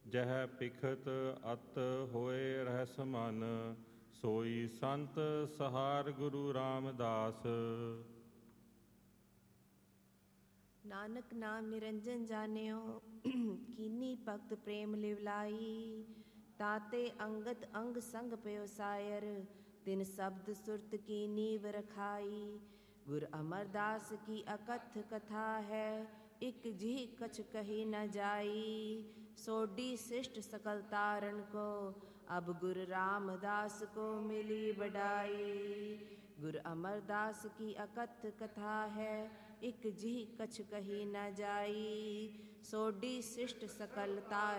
ਜਹ ਪਿਖਤ ਅਤ ਹੋਏ ਰਹਿਸ ਮਨ, ਸੋਈ ਸੰਤ ਸਹਾਰ ਗੁਰੂ ਰਾਮਦਾਸ। ਨਾਨਕ ਨਾਮ ਨਿਰੰਜਨ ਜਾਣਿਓ, ਕੀਨੀ ਭਗਤ ਪ੍ਰੇਮ ਲਿਵਲਾਈ। ਤਾਤੇ ਅੰਗਦ ਅੰਗ ਸੰਗ ਪਇਓ ਸਾਇਰ, ਤਿਨ ਸ਼ਬਦ ਸੁਰਤ ਕੀ ਨੀਵ ਰਖਾਈ। ਗੁਰ ਅਮਰਦਾਸ ਕੀ ਅਕਥ ਕਥਾ ਹੈ, ਇਕ ਜੀ ਕਛ ਕਹੀ ਨ ਜਾਈ। ਸੋਢੀ ਸਿਸ਼ਟ ਸਕਲ ਤਾਰਨ ਕੋ, ਅਬ ਗੁਰ रामदास को मिली बड़ाई। गुर अमरदास की अकथ कथा है, इक जी कछ कही न जाई। सोडी शिष्ट सकल तार